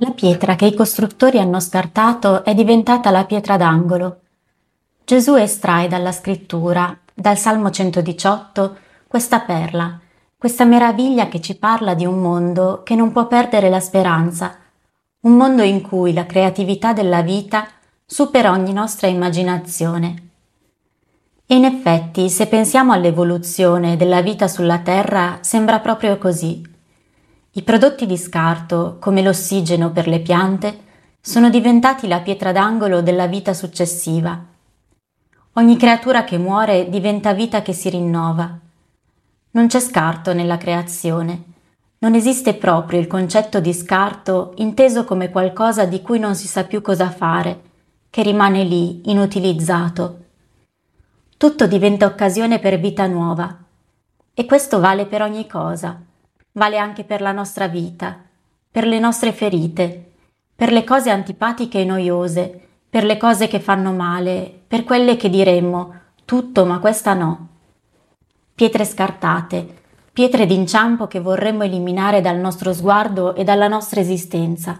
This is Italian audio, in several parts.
La pietra che i costruttori hanno scartato è diventata la pietra d'angolo. Gesù estrae dalla scrittura, dal Salmo 118, questa perla, questa meraviglia che ci parla di un mondo che non può perdere la speranza, un mondo in cui la creatività della vita supera ogni nostra immaginazione. E in effetti, se pensiamo all'evoluzione della vita sulla Terra, sembra proprio così. I prodotti di scarto, come l'ossigeno per le piante, sono diventati la pietra d'angolo della vita successiva. Ogni creatura che muore diventa vita che si rinnova. Non c'è scarto nella creazione. Non esiste proprio il concetto di scarto inteso come qualcosa di cui non si sa più cosa fare, che rimane lì, inutilizzato. Tutto diventa occasione per vita nuova. E questo vale per ogni cosa. Vale anche per la nostra vita, per le nostre ferite, per le cose antipatiche e noiose, per le cose che fanno male, per quelle che diremmo tutto ma questa no. Pietre scartate, pietre d'inciampo che vorremmo eliminare dal nostro sguardo e dalla nostra esistenza.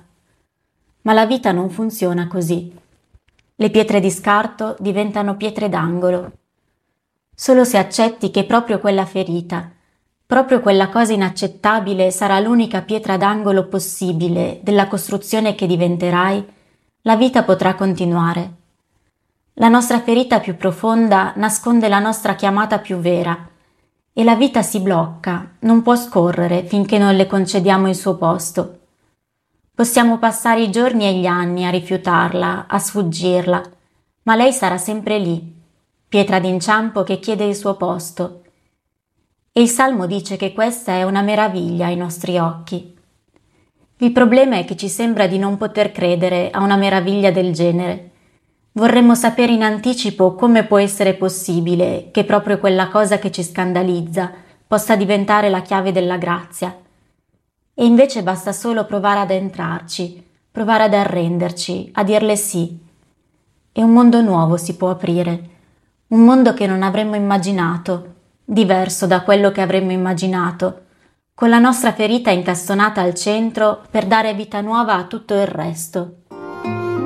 Ma la vita non funziona così. Le pietre di scarto diventano pietre d'angolo. Solo se accetti che proprio quella ferita, proprio quella cosa inaccettabile sarà l'unica pietra d'angolo possibile della costruzione che diventerai, la vita potrà continuare. La nostra ferita più profonda nasconde la nostra chiamata più vera e la vita si blocca, non può scorrere finché non le concediamo il suo posto. Possiamo passare i giorni e gli anni a rifiutarla, a sfuggirla, ma lei sarà sempre lì, pietra d'inciampo che chiede il suo posto. E il Salmo dice che questa è una meraviglia ai nostri occhi. Il problema è che ci sembra di non poter credere a una meraviglia del genere. Vorremmo sapere in anticipo come può essere possibile che proprio quella cosa che ci scandalizza possa diventare la chiave della grazia. E invece basta solo provare ad entrarci, provare ad arrenderci, a dirle sì. E un mondo nuovo si può aprire, un mondo che non avremmo immaginato, diverso da quello che avremmo immaginato, con la nostra ferita incastonata al centro per dare vita nuova a tutto il resto.